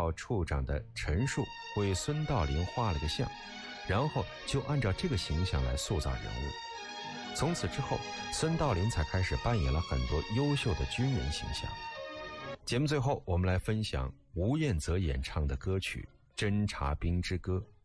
校处长的陈述为孙道临画了个像，然后就按照这个形象来塑造人物。从此之后，孙道临才开始扮演了很多优秀的军人形象。节目最后，我们来分享吴彦泽演唱的歌曲《侦察兵之歌》。